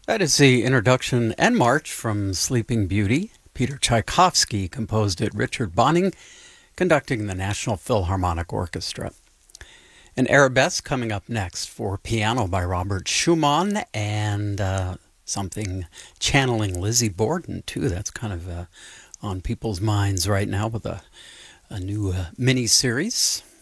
That is the introduction and march from Sleeping Beauty. Peter Tchaikovsky composed it, Richard Bonning conducting the National Philharmonic Orchestra. An arabesque coming up next for piano by Robert Schumann and something channeling Lizzie Borden, too. That's kind of on people's minds right now with a new mini-series.